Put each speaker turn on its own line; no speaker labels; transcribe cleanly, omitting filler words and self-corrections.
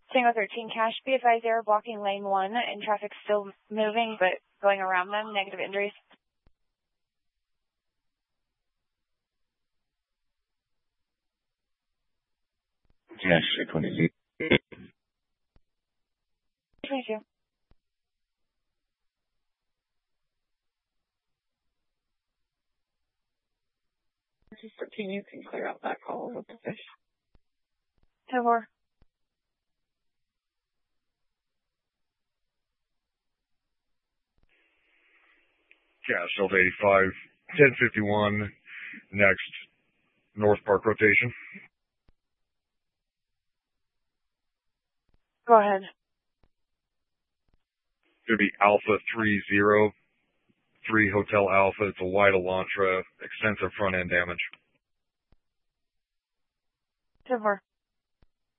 Tango 13 cash, be advised they are blocking lane 1 and traffic still moving but going around them. Negative injuries.
Cash 22.
22.
This is 13. You can clear out that call with the fish.
10-4.
Cash, Delta 85, 1051, next, North Park rotation.
Go ahead.
Going to be Alpha 303 Hotel Alpha. It's a white Elantra, extensive front end damage.
10-4.